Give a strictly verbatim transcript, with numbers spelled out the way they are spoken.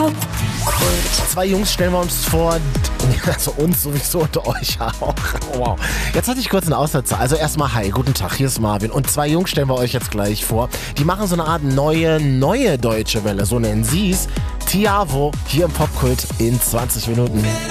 Popkult. Zwei Jungs stellen wir uns vor, also uns sowieso und euch auch. Wow. Jetzt hatte ich kurz einen Aussetzer. Also erstmal hi, guten Tag, hier ist Marvin. Und zwei Jungs stellen wir euch jetzt gleich vor. Die machen so eine Art neue, neue Deutsche Welle, so nennen sie es. Tiavo, hier im Popkult in zwanzig Minuten.